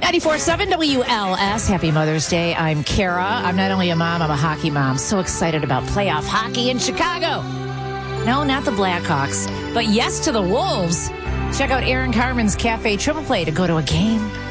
94.7 WLS. Happy Mother's Day. I'm Kara. I'm not only a mom, I'm a hockey mom. So excited about playoff hockey in Chicago. No, not the Blackhawks, but yes to the Wolves. Check out Aaron Carmen's Cafe Triple Play to go to a game